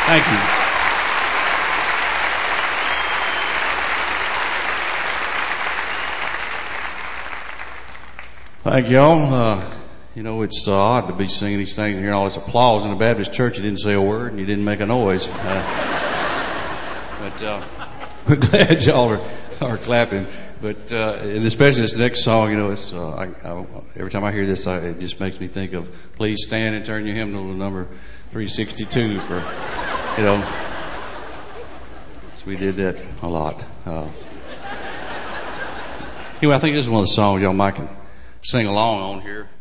Thank you. Thank y'all. It's odd to be singing these things and hearing all this applause in a Baptist church. You didn't say a word and you didn't make a noise. But we're glad y'all are clapping. But and especially this next song, it's every time I hear this, it just makes me think of "Please Stand and Turn Your Hymnal to number 362." So we did that a lot. Anyway, I think this is one of the songs y'all might can sing along on here.